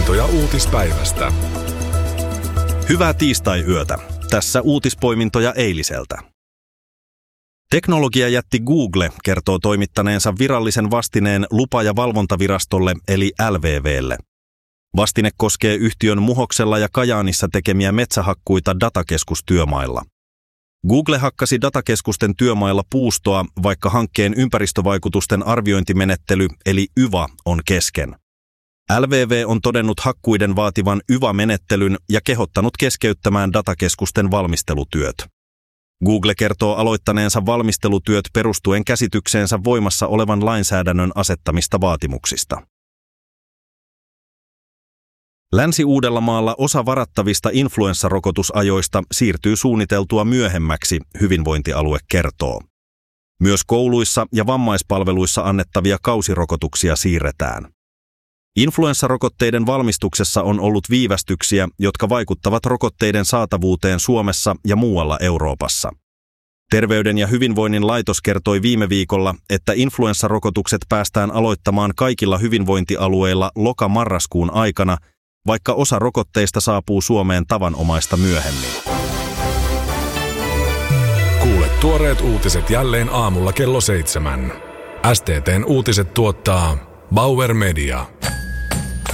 uutispoimintoja uutispäivästä. Hyvää tiistai-yötä. Tässä uutispoimintoja eiliseltä. Teknologiajätti Google kertoo toimittaneensa virallisen vastineen lupa- ja valvontavirastolle eli LVV:lle. Vastine koskee yhtiön Muhoksella ja Kajaanissa tekemiä metsähakkuita datakeskustyömailla. Google hakkasi datakeskusten työmailla puustoa, vaikka hankkeen ympäristövaikutusten arviointimenettely eli YVA on kesken. LVV on todennut hakkuiden vaativan YVA-menettelyn ja kehottanut keskeyttämään datakeskusten valmistelutyöt. Google kertoo aloittaneensa valmistelutyöt perustuen käsitykseensä voimassa olevan lainsäädännön asettamista vaatimuksista. Länsi-Uudellamaalla osa varattavista influenssarokotusajoista siirtyy suunniteltua myöhemmäksi, hyvinvointialue kertoo. Myös kouluissa ja vammaispalveluissa annettavia kausirokotuksia siirretään. Influenssarokotteiden valmistuksessa on ollut viivästyksiä, jotka vaikuttavat rokotteiden saatavuuteen Suomessa ja muualla Euroopassa. Terveyden ja hyvinvoinnin laitos kertoi viime viikolla, että influenssarokotukset päästään aloittamaan kaikilla hyvinvointialueilla loka-marraskuun aikana, vaikka osa rokotteista saapuu Suomeen tavanomaista myöhemmin. Kuule tuoreet uutiset jälleen aamulla kello 7. STT:n uutiset tuottaa Bauer Media.